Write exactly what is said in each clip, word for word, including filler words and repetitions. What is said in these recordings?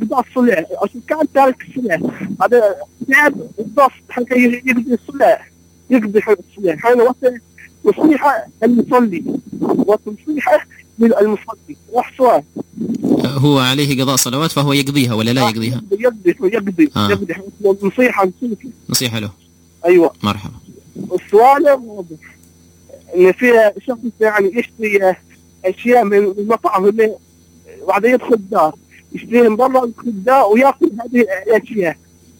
قضاء الصلاة عشان كان تارك الصلاة هذا تعب الضغط حتى يقضي الصلاة يقضي الصلاة. هذا وقت نصيحة المصلي ونصيحة للمصلي. وحصوان هو عليه قضاء صلوات فهو يقضيها ولا لا يقضيها؟ يقضي يقضي آه. يقضي نصيحة نصيحة له. أيوة مرحبا. السؤال واضح إن فيها شخص يعني يشتري أشياء من المطعم اللي بعد يدخل الدار يشتريها من برا يدخل الدار ويأكل هذه الأشياء.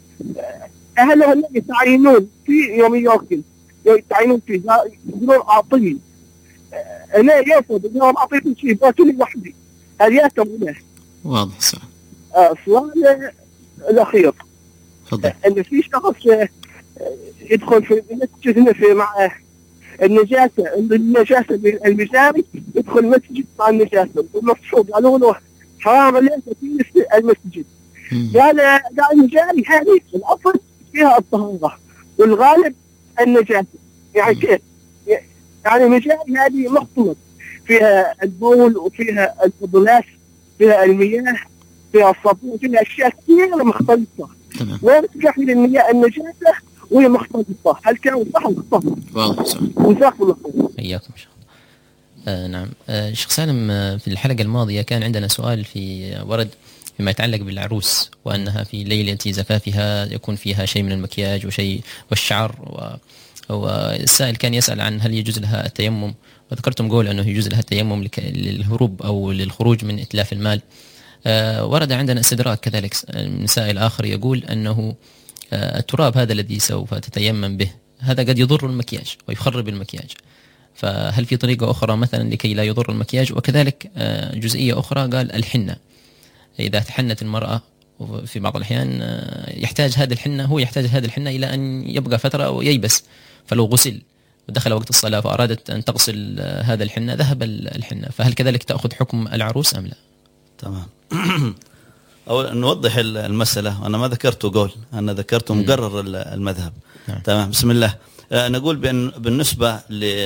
أهله يتعينون في يوم يأكل يتعينون فيه يقولون أعطيه أنا يرفض إنه ما أعطيته شيء باكل وحدي هل يعتبر له؟ واضح السؤال. آه السؤال الأخير تفضل. إن في شخص يدخل في المسجد هنا في مع النجاسة النجاسة المجاري يدخل المسجد مع النجاسة والمفروض قالوا له حرام عليك في المسجد. قال قال المجاري هذه الأصل فيها الطهارة والغالب النجاسة يعني كيف؟ يعني المجاري هذه مختلط فيها البول وفيها الفضلات فيها المياه فيها الصابون فيها أشياء كثيرة مختلطة. تمام. ويرجح للمياه النجاسة وهي مختلطة. هل كان صح ولا خطأ؟ واضح السؤال. جزاكم الله خير. إياكم إن شاء الله. آه نعم. آه شيخ سالم، آه في الحلقة الماضية كان عندنا سؤال في ورد فيما يتعلق بالعروس وأنها في ليلة زفافها يكون فيها شيء من المكياج وشيء والشعر و والسائل كان يسأل عن هل يجوز لها التيمم، وذكرتم قول أنه يجوز لها التيمم للهروب أو للخروج من إتلاف المال. آه ورد عندنا استدراك كذلك من سائل آخر يقول أنه آه التراب هذا الذي سوف تتيمم به هذا قد يضر المكياج ويخرب المكياج، فهل في طريقة أخرى مثلا لكي لا يضر المكياج؟ وكذلك آه جزئية أخرى قال الحنة، إذا تحنت المرأة في بعض الأحيان آه يحتاج هذا الحنة هو يحتاج هذا الحنة إلى أن يبقى فترة وييبس، فلو غسل ودخل وقت الصلاة فأرادت أن تغسل هذا الحنة ذهب الحنة، فهل كذلك تأخذ حكم العروس أم لا؟ تمام. أولا نوضح المسألة، أنا ما ذكرت قول، أنا ذكرت مقرر المذهب. نعم. تمام. بسم الله. نقول بأن بالنسبة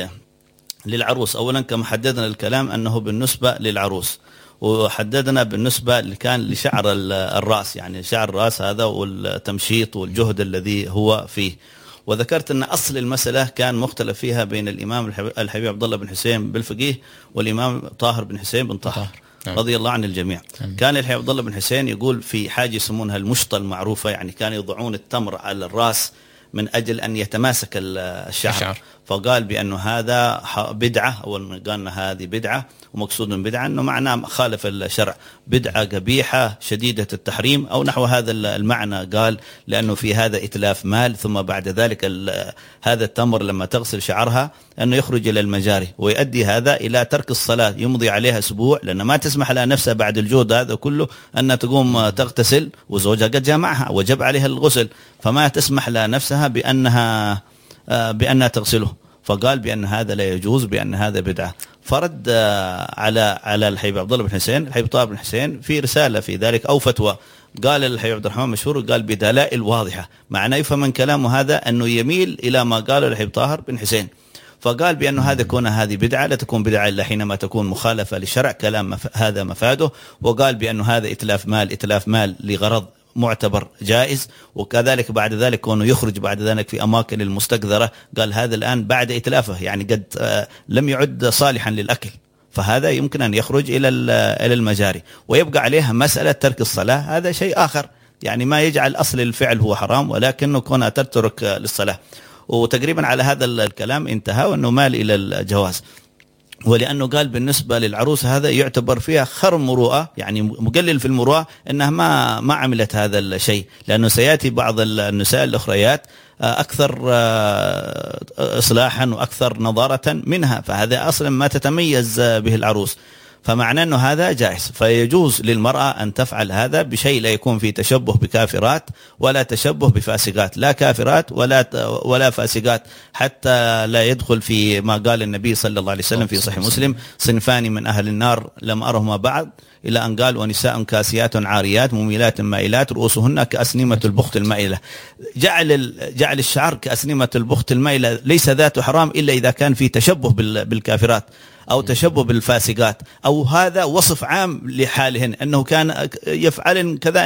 للعروس أولا كما حددنا الكلام أنه بالنسبة للعروس، وحددنا بالنسبة اللي كان لشعر الرأس، يعني شعر الرأس هذا والتمشيط والجهد الذي هو فيه. وذكرت أن أصل المسألة كان مختلف فيها بين الإمام الحبيب عبد الله بن حسين بالفقيه والإمام طاهر بن حسين بن طاهر رضي الله عن الجميع. كان الحبيب عبد الله بن حسين يقول في حاجة يسمونها المشطة المعروفة، يعني كانوا يضعون التمر على الرأس من أجل أن يتماسك الشعر, الشعر. فقال بأنه هذا بدعة، أول قال هذه بدعة، ومقصود من بدعة أنه معناه خالف الشرع، بدعة قبيحة شديدة التحريم أو نحو هذا المعنى. قال لأنه في هذا إتلاف مال، ثم بعد ذلك هذا التمر لما تغسل شعرها أنه يخرج إلى المجاري ويؤدي هذا إلى ترك الصلاة، يمضي عليها أسبوع، لأن ما تسمح لها نفسها بعد الجهد هذا كله أن تقوم تغتسل وزوجها قد جامعها وجب عليها الغسل، فما تسمح لها نفسها بأنها بأنها تغسله. فقال بأن هذا لا يجوز، بأن هذا بدعة. فرد على على الحبيب عبد الله بن حسين الحبيب طاهر بن حسين في رسالة في ذلك أو فتوى، قال الحبيب عبد الرحمن مشهور قال بدلائل واضحة، معناه يفهم من كلامه هذا أنه يميل إلى ما قاله الحبيب طاهر بن حسين. فقال بأنه هذا كون هذه بدعة لا تكون بدعة إلا حينما تكون مخالفة للشرع، كلام مف... هذا مفاده. وقال بأنه هذا إتلاف مال، إتلاف مال لغرض معتبر جائز، وكذلك بعد ذلك كونه يخرج بعد ذلك في أماكن المستقذرة، قال هذا الآن بعد إتلافه يعني قد لم يعد صالحا للأكل، فهذا يمكن أن يخرج إلى إلى المجاري ويبقى عليها مسألة ترك الصلاة، هذا شيء آخر، يعني ما يجعل أصل الفعل هو حرام ولكنه كونه تترك للصلاة. وتقريبا على هذا الكلام انتهى وأنه مال إلى الجواز. ولأنه قال بالنسبة للعروس هذا يعتبر فيها خرم مروءة، يعني مقلل في المروءة أنها ما ما عملت هذا الشيء، لأنه سيأتي بعض النساء الأخريات أكثر إصلاحا وأكثر نظارة منها، فهذا أصلا ما تتميز به العروس، فمعنى أنه هذا جائز. فيجوز للمرأة أن تفعل هذا بشيء لا يكون فيه تشبه بكافرات ولا تشبه بفاسقات، لا كافرات ولا ولا فاسقات، حتى لا يدخل في ما قال النبي صلى الله عليه وسلم في صحيح مسلم: صنفان من أهل النار لم أرهما بعد، إلى أن قال: ونساء كاسيات عاريات مميلات مائلات رؤوسهن كأسنمة البخت المائلة. جعل جعل الشعر كأسنمة البخت المائلة ليس ذات حرام إلا إذا كان في تشبه بالكافرات أو تشبه بالفاسقات، أو هذا وصف عام لحالهن أنه كان يفعلن كذا